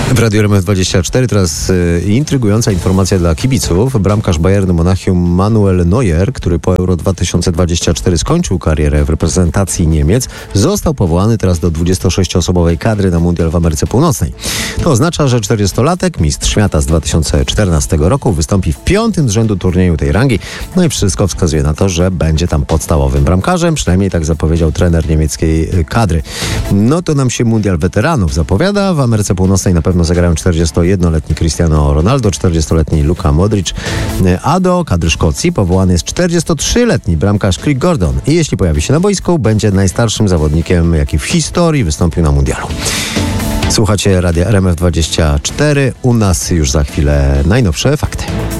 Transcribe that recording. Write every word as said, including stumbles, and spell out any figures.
W Radiu R M F dwadzieścia cztery teraz y, intrygująca informacja dla kibiców. Bramkarz Bayernu Monachium Manuel Neuer, który po Euro dwa tysiące dwudziestym czwartym skończył karierę w reprezentacji Niemiec, został powołany teraz do dwudziestosześcioosobowej kadry na Mundial w Ameryce Północnej. To oznacza, że czterdziestolatek, mistrz świata z dwa tysiące czternastego roku, wystąpi w piątym z rzędu turnieju tej rangi. No i wszystko wskazuje na to, że będzie tam podstawowym bramkarzem, przynajmniej tak zapowiedział trener niemieckiej kadry. No to nam się Mundial weteranów zapowiada. W Ameryce Północnej na pewno zagrają czterdziestojednoletni Cristiano Ronaldo, czterdziestoletni Luka Modric, a do kadry Szkocji powołany jest czterdziestotrzyletni bramkarz Craig Gordon i jeśli pojawi się na boisku, będzie najstarszym zawodnikiem, jaki w historii wystąpił na Mundialu. Słuchacie Radia R M F dwadzieścia cztery, u nas już za chwilę najnowsze fakty.